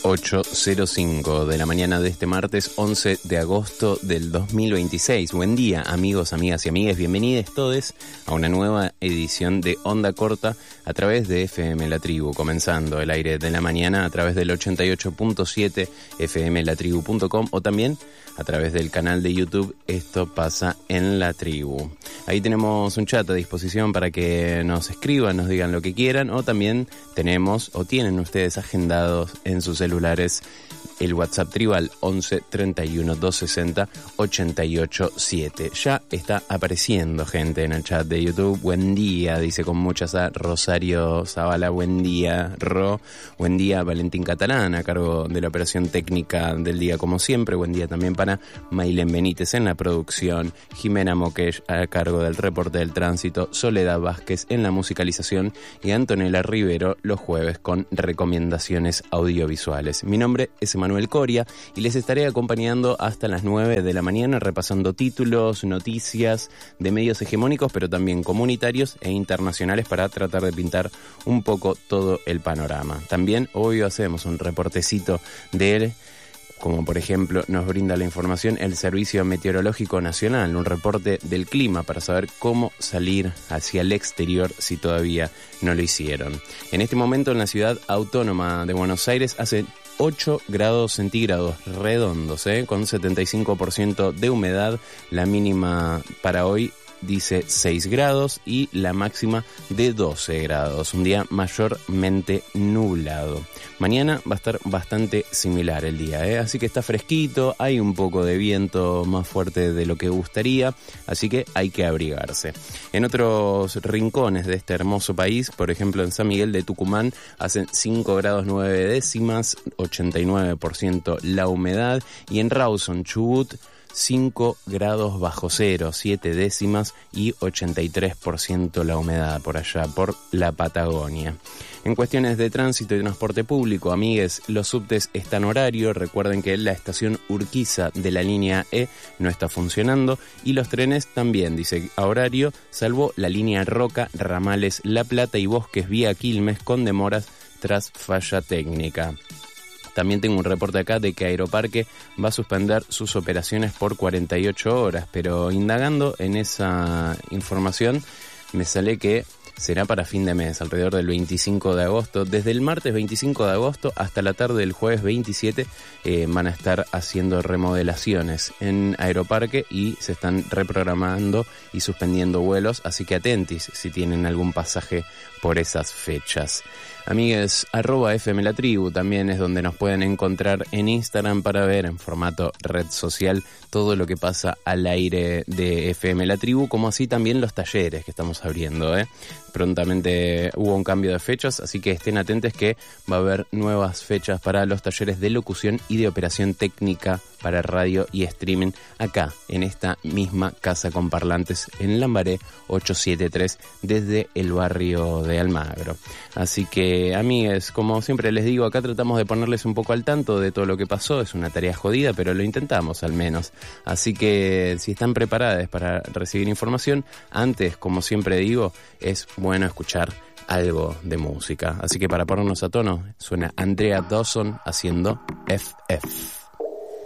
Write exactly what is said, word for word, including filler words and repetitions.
ocho cero cinco de la mañana de este martes once de agosto del dos mil veintiséis. Buen día, amigos, amigas y amigues. Bienvenidos todos a una nueva edición de Onda Corta a través de F M La Tribu, comenzando el aire de la mañana a través del ochenta y ocho punto siete f m la tribu punto com o también a través del canal de YouTube Esto Pasa en la Tribu. Ahí tenemos un chat a disposición para que nos escriban, nos digan lo que quieran, o también tenemos o tienen ustedes agendados en sus celulares el WhatsApp tribal once treinta y uno doscientos sesenta ochenta y ocho siete. Ya está apareciendo gente en el chat de YouTube. Buen día, dice con muchas A Rosario Zavala. Buen día, Ro. Buen día, Valentín Catalán, a cargo de la operación técnica del día como siempre. Buen día también para Maylen Benítez en la producción, Jimena Moquesh a cargo del reporte del tránsito, Soledad Vázquez en la musicalización y Antonella Rivero los jueves con recomendaciones audiovisuales. Mi nombre es Emanuel Coria y les estaré acompañando hasta las nueve de la mañana repasando títulos, noticias de medios hegemónicos pero también comunitarios e internacionales para tratar de pintar un poco todo el panorama. También hoy hacemos un reportecito de él, como por ejemplo nos brinda la información el Servicio Meteorológico Nacional, un reporte del clima para saber cómo salir hacia el exterior si todavía no lo hicieron. En este momento en la ciudad autónoma de Buenos Aires hace ocho grados centígrados redondos, ¿eh? Con setenta y cinco por ciento de humedad. La mínima para hoy dice seis grados y la máxima de doce grados. Un día mayormente nublado. Mañana va a estar bastante similar el día, ¿eh? Así que está fresquito, hay un poco de viento más fuerte de lo que gustaría, así que hay que abrigarse. En otros rincones de este hermoso país, por ejemplo en San Miguel de Tucumán, hacen cinco grados nueve décimas, ochenta y nueve por ciento la humedad, y en Rawson, Chubut, cinco grados bajo cero, siete décimas y ochenta y tres por ciento la humedad por allá, por la Patagonia. En cuestiones de tránsito y transporte público, amigues, los subtes están horario. Recuerden que la estación Urquiza de la línea E no está funcionando y los trenes también, dice, a horario, salvo la línea Roca, Ramales, La Plata y Bosques vía Quilmes con demoras tras falla técnica. También tengo un reporte acá de que Aeroparque va a suspender sus operaciones por cuarenta y ocho horas, pero indagando en esa información me sale que será para fin de mes, alrededor del veinticinco de agosto. Desde el martes veinticinco de agosto hasta la tarde del jueves veintisiete eh, van a estar haciendo remodelaciones en Aeroparque y se están reprogramando y suspendiendo vuelos, así que atentis si tienen algún pasaje por esas fechas. Amigues, arroba F M La Tribu también es donde nos pueden encontrar en Instagram para ver en formato red social todo lo que pasa al aire de F M La Tribu, como así también los talleres que estamos abriendo, ¿eh? Prontamente hubo un cambio de fechas, así que estén atentos que va a haber nuevas fechas para los talleres de locución y de operación técnica para radio y streaming acá, en esta misma casa con parlantes en Lambaré ochocientos setenta y tres desde el barrio de Almagro. Así que, amigues, como siempre les digo, acá tratamos de ponerles un poco al tanto de todo lo que pasó. Es una tarea jodida, pero lo intentamos al menos. Así que si están preparadas para recibir información, antes, como siempre digo, es bueno escuchar algo de música. Así que para ponernos a tono, suena Andrea Dawson haciendo F F.